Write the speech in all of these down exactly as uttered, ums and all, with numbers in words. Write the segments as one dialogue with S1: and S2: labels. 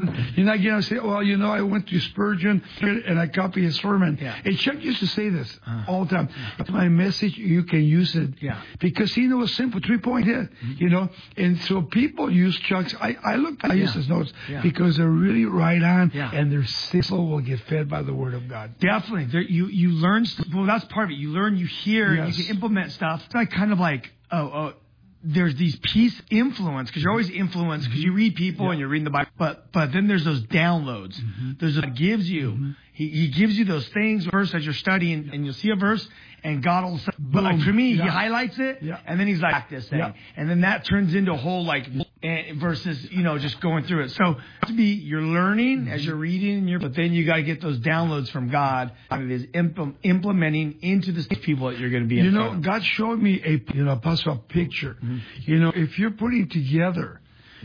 S1: You're not going to say, well, you know, I went to Spurgeon and I copied his sermon.
S2: Yeah.
S1: And Chuck used to say this
S2: uh,
S1: all the time. It's my message, you can use it.
S2: Yeah.
S1: Because he knows simple three-point hit, mm-hmm. you know. And so people use Chuck's. I, I look, I yeah. use his notes
S2: yeah.
S1: because they're really right on,
S2: yeah.
S1: and their soul will get fed by the Word of God.
S2: Definitely. There, you, you learn, well, that's part of it. You learn, you hear, yes. you can implement stuff. It's like kind of like, oh, oh, there's these piece influence, because you're always influenced because you read people yeah. and you're reading the Bible. But but then there's those downloads. Mm-hmm. There's what gives you. Mm-hmm. He he gives you those things, verse as you're studying, yeah. and you'll see a verse, and God will say, but like for me, yeah. he highlights it, yeah. and then he's like, this thing. Yeah. And then that turns into a whole, like, versus, you know, just going through it. So to be, you're learning mm-hmm. as you're reading, you're, but then you got to get those downloads from God. And it is impl- implementing into the people that you're going to be in.
S1: You know, God showed me a, you know, Apostle, a picture. Mm-hmm. You know, if you're putting together,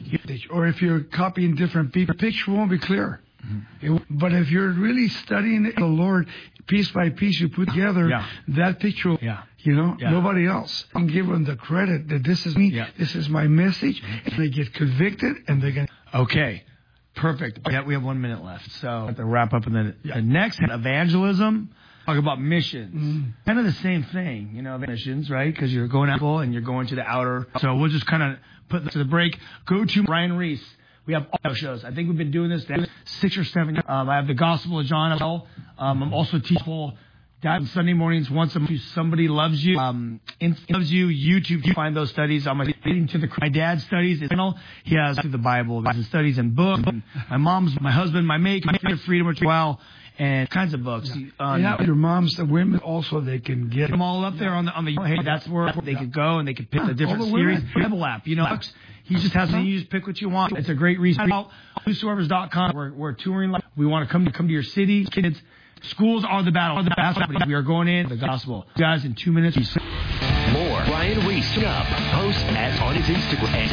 S1: or if you're copying different people, the picture won't be clear. Mm-hmm. It, but if you're really studying the Lord, piece by piece you put together, yeah. that picture, yeah. you know, yeah. nobody else can give them the credit that this is me, yeah. this is my message, mm-hmm. and they get convicted, and they're going to...
S2: Okay, perfect. Yeah, we have one minute left, so I have to wrap up. And then yeah. the next, evangelism, talk about missions. Mm-hmm. Kind of the same thing, you know, missions, right? Because you're going out and you're going to the outer. So we'll just kind of put to the break. Go to Ryan Reese. We have all shows. I think we've been doing this six or seven years. Um, I have the Gospel of John as well. Um, I'm also teaching that Sunday mornings once a month. Somebody Loves You. Um, in, loves You. YouTube. You find those studies on my leading to the my dad's studies. His channel. He has the Bible, his studies and books. And my mom's, my husband, my mate, my freedom as well, and kinds of books.
S1: Yeah. Um, yeah, your moms, the women also, they can get
S2: them all up there on the on the. Hey, that's where they could go and they could pick the different series. Bible app, you know. He just has to use, pick what you want. It's a great resource. Whosoevers dot com. We're, we're touring. We want to come to come to your city. Kids, schools are the battle. Are the battle. We are going in the gospel. Guys, in two minutes.
S3: More Ryan Reese up. Post at on his Instagram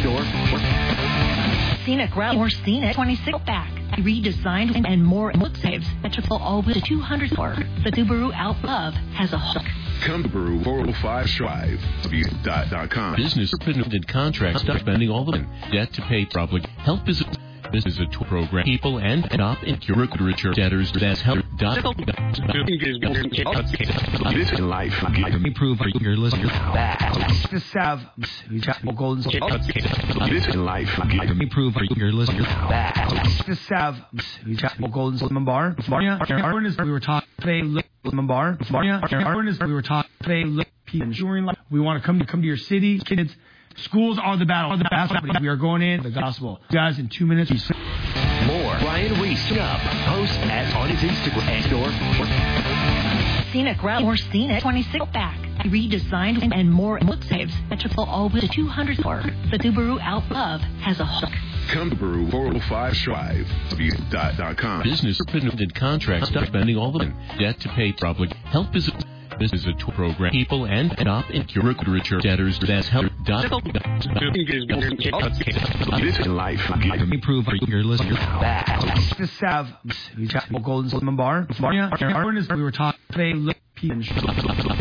S3: store.
S4: Scenic Route or Scenic twenty-six back. Redesigned and more look saves. Metrical all with a two hundred four. The Subaru Outlaw has a hook.
S5: Come to Subaru four oh five Drive. dot com.
S6: Business permitted contracts spending all the debt to pay probably help is a this is a tour program people and stop in curator debtors that's help dot
S3: this in life
S2: improve your listener the Sav we've got golden
S3: this in life
S2: improve your listener the Sav we've got golden bar we were talking lemon bar we were talking ensuring we want to come to come to your city. Kids, schools are the battle. Are the battle. We are going in the gospel. Guys, in two minutes.
S3: More Ryan Reese up. Post at on his Instagram store.
S4: Scenic Route or Scenic twenty-six back. Redesigned and more look saves. Metrical all with a two hundred four. The Subaru Outlaw has a hook.
S5: Come to Subaru four oh five Drive. dot com.
S6: Business permitted contracts spending all the debt to pay probably help is a This is a tour program people and stop in curator debtors that's help dot
S3: this in life
S2: improve your listener the Sav we've got golden lemon bar we were talking